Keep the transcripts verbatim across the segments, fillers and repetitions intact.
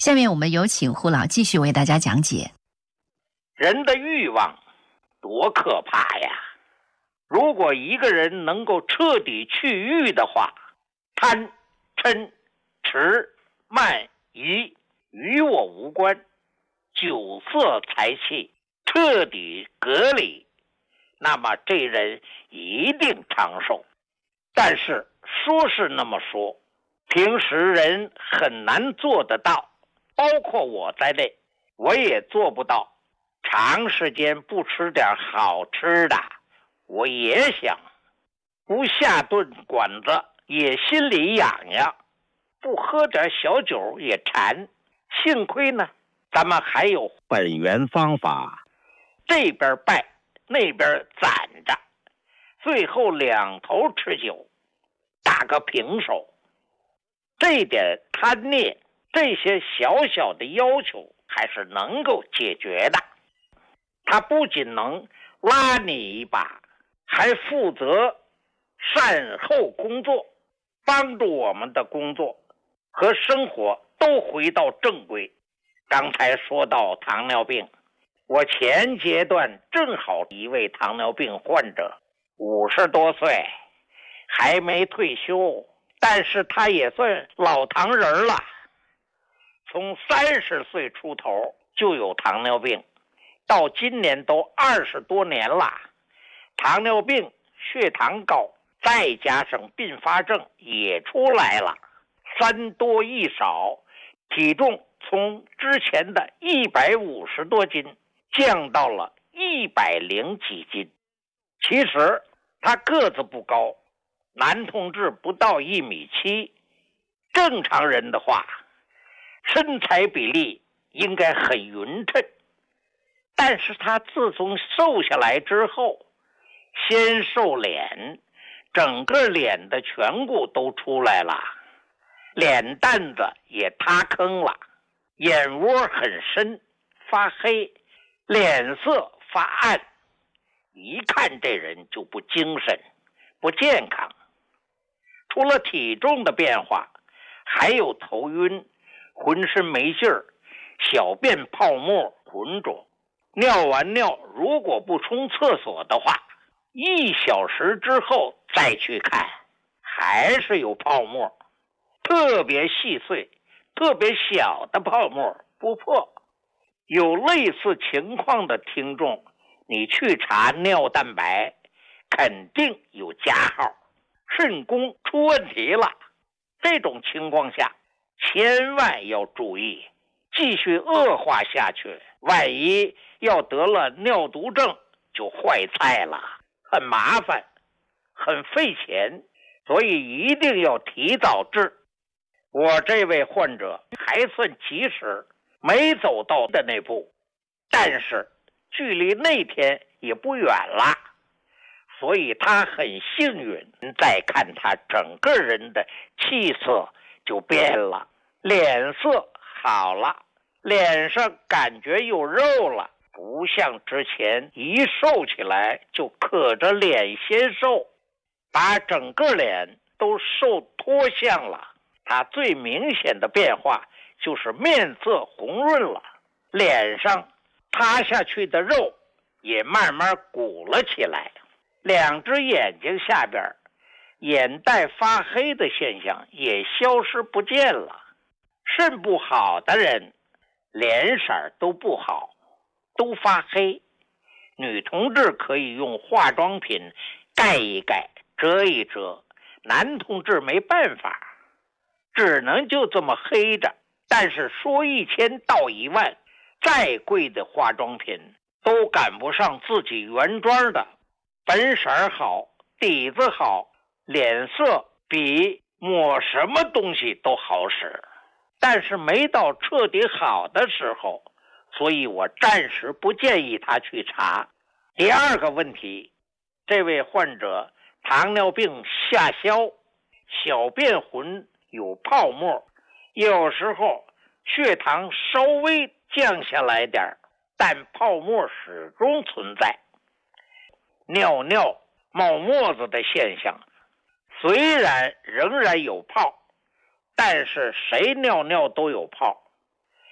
下面我们有请胡老继续为大家讲解。 人的欲望多可怕呀！如果一个人能够彻底去欲的话，贪、嗔、痴、慢、疑与我无关，酒色财气彻底隔离，那么这人一定长寿。但是说是那么说，平时人很难做得到，包括我在内，我也做不到长时间不吃点好吃的。我也想不下顿馆子也心里痒痒，不喝点小酒也馋。幸亏呢，咱们还有本源方法，这边拜那边攒着，最后两头吃酒，打个平手。这点贪念，这些小小的要求还是能够解决的。他不仅能拉你一把，还负责善后工作，帮助我们的工作和生活都回到正轨。刚才说到糖尿病，我前阶段正好一位糖尿病患者，五十多岁，还没退休，但是他也算老糖人了。从三十岁出头就有糖尿病，到今年都二十多年了。糖尿病、血糖高，再加上并发症也出来了，三多一少，体重从之前的一百五十多斤降到了一百零几斤。其实他个子不高，男同志不到一米七，正常人的话，身材比例应该很匀称。但是他自从瘦下来之后，先瘦脸，整个脸的颧骨都出来了，脸蛋子也塌坑了，眼窝很深，发黑，脸色发暗，一看这人就不精神，不健康。除了体重的变化，还有头晕，浑身没劲儿，小便泡沫浑浊，尿完尿如果不冲厕所的话，一小时之后再去看，还是有泡沫，特别细碎，特别小的泡沫不破。有类似情况的听众，你去查尿蛋白，肯定有加号，肾功出问题了。这种情况下千万要注意，继续恶化下去，万一要得了尿毒症就坏菜了，很麻烦，很费钱，所以一定要提早治。我这位患者还算及时，没走到的那步，但是距离那天也不远了，所以他很幸运。再看他整个人的气色就变了，脸色好了，脸上感觉有肉了，不像之前一瘦起来就可着脸先瘦，把整个脸都瘦脱相了。他最明显的变化就是面色红润了，脸上塌下去的肉也慢慢鼓了起来，两只眼睛下边眼袋发黑的现象也消失不见了。肾不好的人脸色都不好，都发黑，女同志可以用化妆品盖一盖，遮一遮，男同志没办法，只能就这么黑着。但是说一千道一万，再贵的化妆品都赶不上自己原装的本色好，底子好，脸色比抹什么东西都好使。但是没到彻底好的时候，所以我暂时不建议他去查。第二个问题，这位患者糖尿病下消，小便浑有泡沫，有时候血糖稍微降下来点，但泡沫始终存在。尿尿冒沫子的现象虽然仍然有泡，但是谁尿尿都有泡，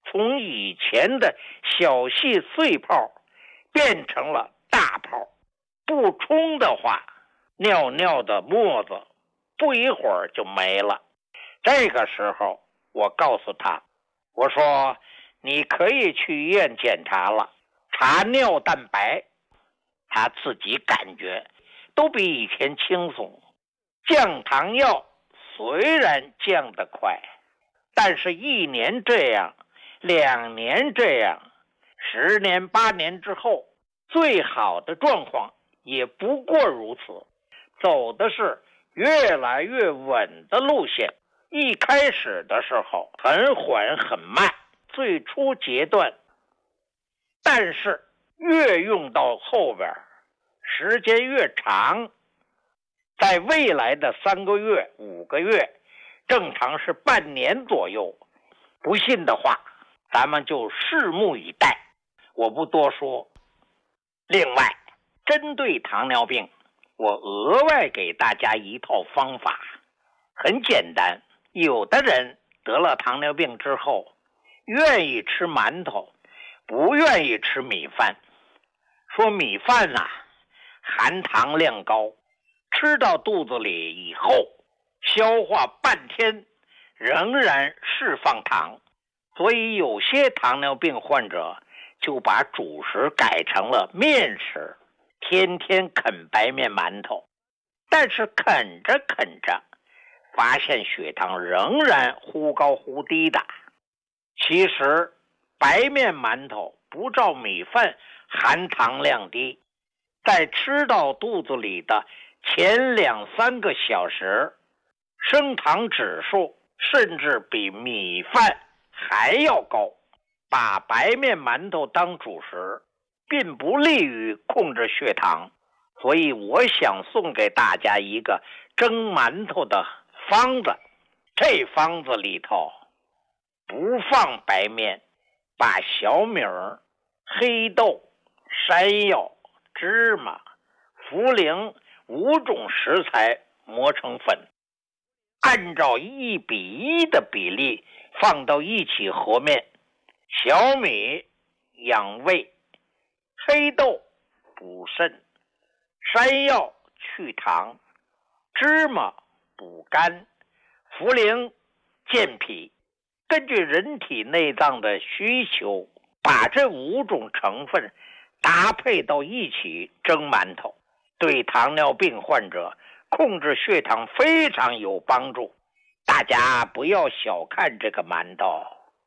从以前的小细碎泡变成了大泡，不冲的话，尿尿的沫子不一会儿就没了。这个时候我告诉他，我说你可以去医院检查了，查尿蛋白。他自己感觉都比以前轻松。降糖药虽然降得快，但是一年这样，两年这样，十年八年之后，最好的状况也不过如此。走的是越来越稳的路线。一开始的时候很缓很慢，最初阶段，但是越用到后边，时间越长，在未来的三个月、五个月，正常是半年左右。不信的话，咱们就拭目以待，我不多说。另外，针对糖尿病，我额外给大家一套方法，很简单。有的人得了糖尿病之后，愿意吃馒头，不愿意吃米饭，说米饭啊，含糖量高，吃到肚子里以后，消化半天仍然释放糖，所以有些糖尿病患者就把主食改成了面食，天天啃白面馒头，但是啃着啃着发现血糖仍然忽高忽低的。其实白面馒头不照米饭含糖量低，在吃到肚子里的前两三个小时，升糖指数甚至比米饭还要高。把白面馒头当主食并不利于控制血糖，所以我想送给大家一个蒸馒头的方子。这方子里头不放白面，把小米儿、黑豆、山药、芝麻、茯苓五种食材磨成粉，按照一比一的比例放到一起和面。小米养胃，黑豆补肾，山药去糖，芝麻补肝，茯苓健脾。根据人体内脏的需求，把这五种成分搭配到一起蒸馒头，对糖尿病患者控制血糖非常有帮助。大家不要小看这个馒头，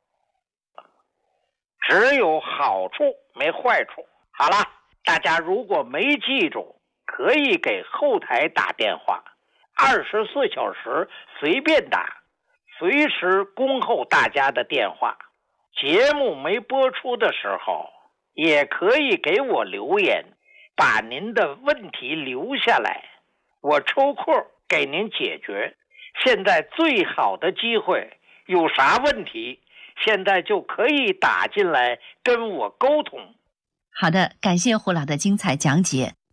只有好处没坏处。好了，大家如果没记住，可以给后台打电话，二十四小时随便打，随时恭候大家的电话。节目没播出的时候，也可以给我留言，把您的问题留下来，我抽空给您解决。现在最好的机会，有啥问题现在就可以打进来跟我沟通。 好的，感谢胡老的精彩讲解。